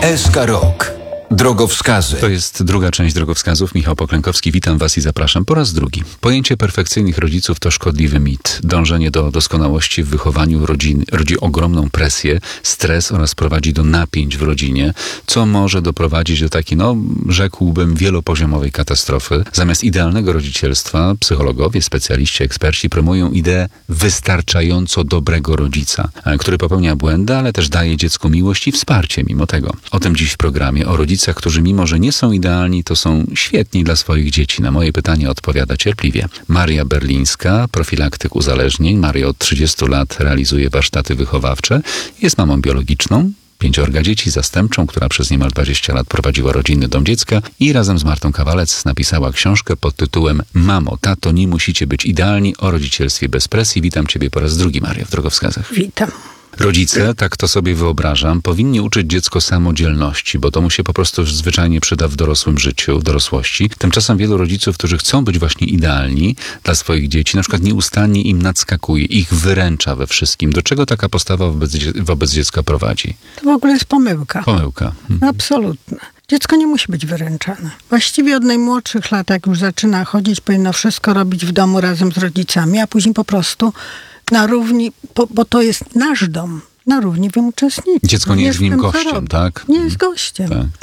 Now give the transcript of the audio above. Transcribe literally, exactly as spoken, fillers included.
S K Rok. Drogowskazy. To jest druga część drogowskazów. Michał Poklękowski, witam Was i zapraszam po raz drugi. Pojęcie perfekcyjnych rodziców to szkodliwy mit. Dążenie do doskonałości w wychowaniu rodzin rodzi ogromną presję, stres oraz prowadzi do napięć w rodzinie, co może doprowadzić do takiej, no rzekłbym, wielopoziomowej katastrofy. Zamiast idealnego rodzicielstwa psychologowie, specjaliści, eksperci promują ideę wystarczająco dobrego rodzica, który popełnia błędy, ale też daje dziecku miłość i wsparcie mimo tego. O tym dziś w programie, o rodzicach, którzy mimo, że nie są idealni, to są świetni dla swoich dzieci. Na moje pytanie odpowiada cierpliwie Maria Berlińska, profilaktyk uzależnień. Maria od trzydziestu lat realizuje warsztaty wychowawcze. Jest mamą biologiczną, pięciorga dzieci, zastępczą, która przez niemal dwadzieścia lat prowadziła rodzinny dom dziecka i razem z Martą Kawalec napisała książkę pod tytułem Mamo, tato, nie musicie być idealni, o rodzicielstwie bez presji. Witam Ciebie po raz drugi, Maria, w Drogowskazach. Witam. Rodzice, tak to sobie wyobrażam, powinni uczyć dziecko samodzielności, bo to mu się po prostu zwyczajnie przyda w dorosłym życiu, w dorosłości. Tymczasem wielu rodziców, którzy chcą być właśnie idealni dla swoich dzieci, na przykład nieustannie im nadskakuje, ich wyręcza we wszystkim. Do czego taka postawa wobec, wobec dziecka prowadzi? To w ogóle jest pomyłka. Pomyłka. Mhm. Absolutna. Dziecko nie musi być wyręczane. Właściwie od najmłodszych lat, jak już zaczyna chodzić, powinno wszystko robić w domu razem z rodzicami, a później po prostu na równi, bo, bo to jest nasz dom, na równi w nim uczestniczyć. Dziecko nie jest w nim tym, co gościem, robi. tak? Nie jest gościem. Tak,